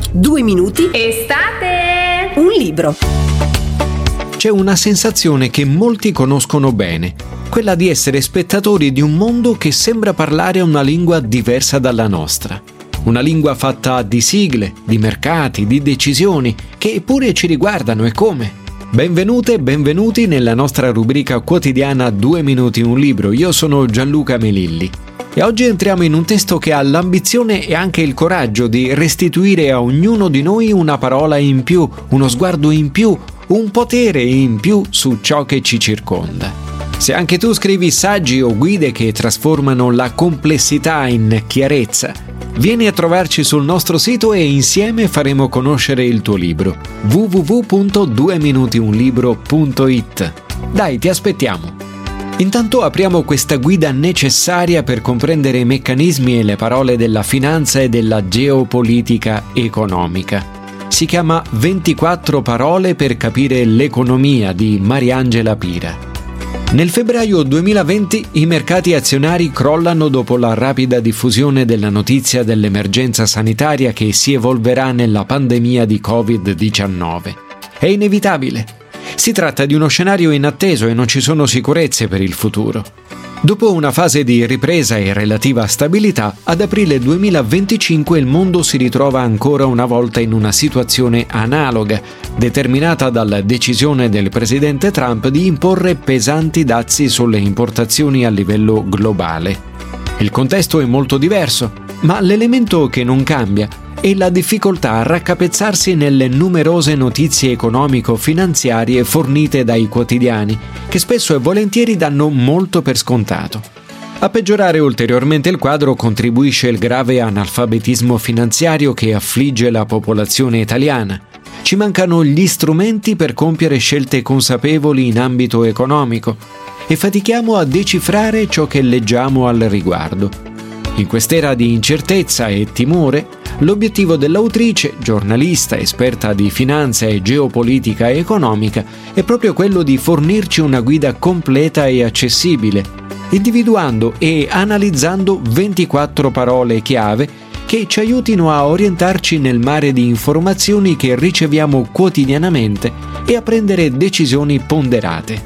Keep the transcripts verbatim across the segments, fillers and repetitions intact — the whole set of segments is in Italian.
Due minuti. Estate! Un libro. C'è una sensazione che molti conoscono bene, quella di essere spettatori di un mondo che sembra parlare una lingua diversa dalla nostra. Una lingua fatta di sigle, di mercati, di decisioni, che eppure ci riguardano e come. Benvenute e benvenuti nella nostra rubrica quotidiana Due minuti un libro. Io sono Gianluca Melilli. E oggi entriamo in un testo che ha l'ambizione e anche il coraggio di restituire a ognuno di noi una parola in più, uno sguardo in più, un potere in più su ciò che ci circonda. Se anche tu scrivi saggi o guide che trasformano la complessità in chiarezza, vieni a trovarci sul nostro sito e insieme faremo conoscere il tuo libro w w w punto due minuti un libro punto i t. Dai, ti aspettiamo! Intanto apriamo questa guida necessaria per comprendere i meccanismi e le parole della finanza e della geopolitica economica. Si chiama ventiquattro parole per capire l'economia di Mariangela Pira. Nel febbraio duemilaventi i mercati azionari crollano dopo la rapida diffusione della notizia dell'emergenza sanitaria che si evolverà nella pandemia di covid diciannove. È inevitabile. Si tratta di uno scenario inatteso e non ci sono sicurezze per il futuro. Dopo una fase di ripresa e relativa stabilità, ad aprile duemilaventicinque il mondo si ritrova ancora una volta in una situazione analoga, determinata dalla decisione del presidente Trump di imporre pesanti dazi sulle importazioni a livello globale. Il contesto è molto diverso, ma l'elemento che non cambia è la difficoltà a raccapezzarsi nelle numerose notizie economico-finanziarie fornite dai quotidiani, che spesso e volentieri danno molto per scontato. A peggiorare ulteriormente il quadro contribuisce il grave analfabetismo finanziario che affligge la popolazione italiana. Ci mancano gli strumenti per compiere scelte consapevoli in ambito economico e fatichiamo a decifrare ciò che leggiamo al riguardo. In quest'era di incertezza e timore, l'obiettivo dell'autrice, giornalista esperta di finanza e geopolitica economica, è proprio quello di fornirci una guida completa e accessibile, individuando e analizzando ventiquattro parole chiave che ci aiutino a orientarci nel mare di informazioni che riceviamo quotidianamente e a prendere decisioni ponderate.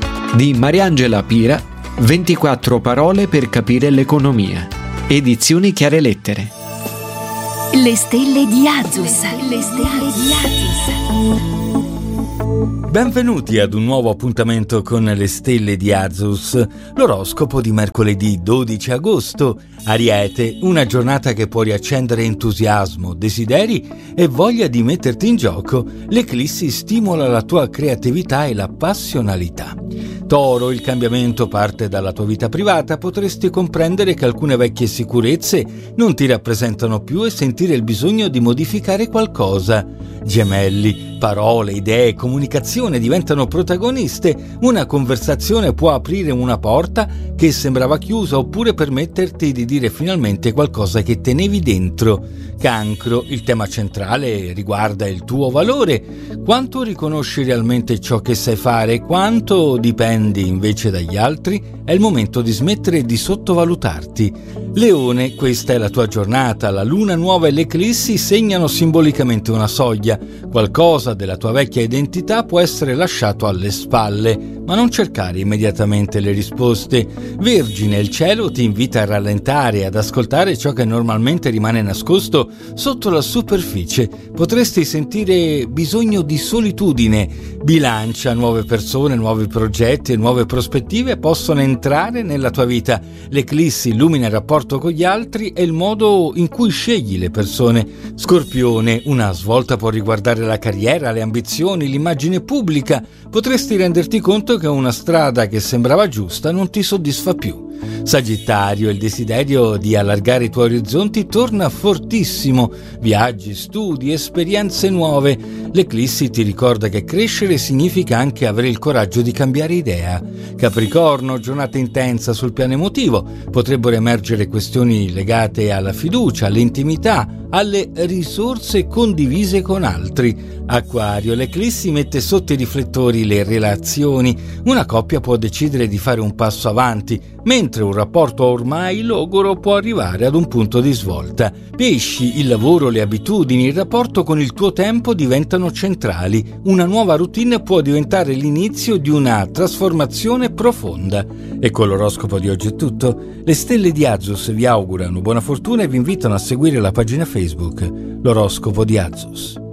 Di Mariangela Pira, ventiquattro parole per capire l'economia. Edizioni Chiare Lettere. Le stelle di Azus. Le stelle di Azus. Benvenuti ad un nuovo appuntamento con le stelle di Azus, l'oroscopo di mercoledì dodici agosto. Ariete, una giornata che può riaccendere entusiasmo, desideri e voglia di metterti in gioco. L'eclissi stimola la tua creatività e la passionalità. Toro, il cambiamento parte dalla tua vita privata, potresti comprendere che alcune vecchie sicurezze non ti rappresentano più e sentire il bisogno di modificare qualcosa. Gemelli, parole, idee, comunicazione diventano protagoniste. Una conversazione può aprire una porta che sembrava chiusa oppure permetterti di dire finalmente qualcosa che tenevi dentro. Cancro, il tema centrale riguarda il tuo valore. Quanto riconosci realmente ciò che sai fare, quanto dipendi invece dagli altri? È il momento di smettere di sottovalutarti. Leone, questa è la tua giornata. La luna nuova e l'eclissi segnano simbolicamente una soglia. Qualcosa della tua vecchia identità può essere lasciato alle spalle, ma non cercare immediatamente le risposte. Vergine, il cielo ti invita a rallentare e ad ascoltare ciò che normalmente rimane nascosto sotto la superficie. Potresti sentire bisogno di solitudine. Bilancia, nuove persone, nuovi progetti e nuove prospettive possono entrare nella tua vita. L'eclissi illumina il rapporto con gli altri e il modo in cui scegli le persone. Scorpione, una svolta può riguardare la carriera, le ambizioni, l'immagine pubblica. Potresti renderti conto che una strada che sembrava giusta non ti soddisfa più. Sagittario, il desiderio di allargare i tuoi orizzonti torna fortissimo. Viaggi, studi, esperienze nuove. L'eclissi ti ricorda che crescere significa anche avere il coraggio di cambiare idea. Capricorno, giornata intensa sul piano emotivo. Potrebbero emergere questioni legate alla fiducia, all'intimità, alle risorse condivise con altri. Acquario, l'eclissi mette sotto i riflettori le relazioni. Una coppia può decidere di fare un passo avanti, mentre un rapporto ormai logoro può arrivare ad un punto di svolta. Pesci, il lavoro, le abitudini, il rapporto con il tuo tempo diventano centrali. Una nuova routine può diventare l'inizio di una trasformazione profonda. E con l'oroscopo di oggi è tutto. Le stelle di Azus vi augurano buona fortuna e vi invitano a seguire la pagina Facebook L'oroscopo di Azus.